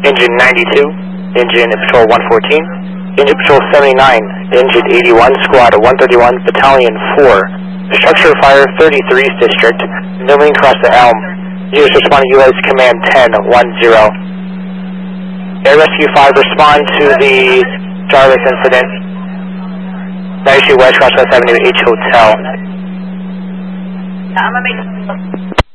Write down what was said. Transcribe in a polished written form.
Engine 92, Engine Patrol 114, Engine Patrol 79, Engine 81, Squad 131, Battalion 4, Structure Fire 33th District, Milling across the Elm. Units responding ULA's Command 10-10. Air Rescue 5, respond to the Jarvis incident. 92 West Cross West Avenue H Hotel. I'm gonna make